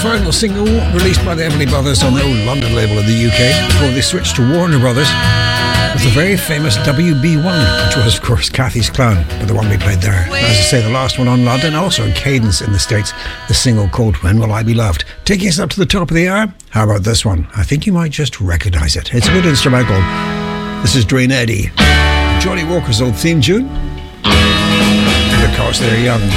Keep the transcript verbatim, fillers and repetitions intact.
final single released by the Everly Brothers on the old London label in the U K before they switched to Warner Brothers was the very famous W B one, which was, of course, Cathy's Clown, but the one we played there. As I say, the last one on London, also in Cadence in the States, the single called When Will I Be Loved. Taking us up to the top of the hour, how about this one? I think you might just recognise it. It's a bit instrumental. This is Dwayne Eddy, Johnny Walker's old theme tune. And of course, they're young.